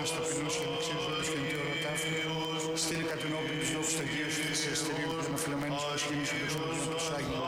μας ταπεινούς και ανεξίδους όλους και νητιόρατάφου, στείλει κατ' ενώπιν τους λόγους του Αγίου σου της Εστερίου και αναφυλωμένους προσκύνησου του εξωτερικού του Άγιου.